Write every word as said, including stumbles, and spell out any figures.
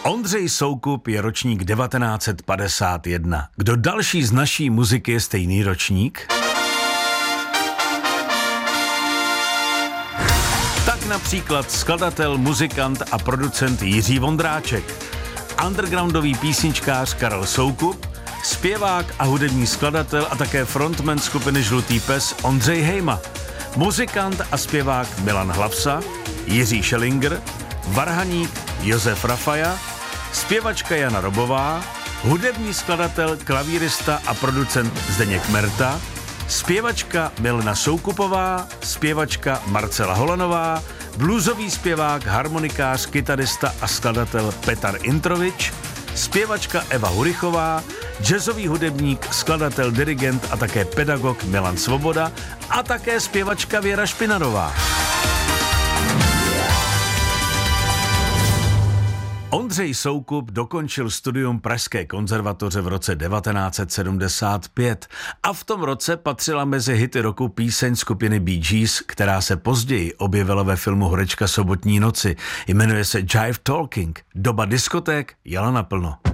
Ondřej Soukup je ročník devatenáct set padesát jedna. Kdo další z naší muziky je stejný ročník? Tak například skladatel, muzikant a producent Jiří Vondráček, undergroundový písničkář Karel Soukup, zpěvák a hudební skladatel a také frontman skupiny Žlutý pes Ondřej Hejma, muzikant a zpěvák Milan Hlavsa, Jiří Šelinger, varhaník Josef Rafaja, zpěvačka Jana Robová, hudební skladatel, klavírista a producent Zdeněk Merta, zpěvačka Milena Soukupová, zpěvačka Marcela Holanová, bluesový zpěvák, harmonikář, kytarista a skladatel Petar Introvič, zpěvačka Eva Hurichová, jazzový hudebník, skladatel, dirigent a také pedagog Milan Svoboda a také zpěvačka Věra Špinarová. Ondřej Soukup dokončil studium Pražské konzervatoře v roce devatenáct set sedmdesát pět a v tom roce patřila mezi hity roku píseň skupiny Bee Gees, která se později objevila ve filmu Horečka sobotní noci. Jmenuje se Jive Talking. Doba diskoték jela naplno.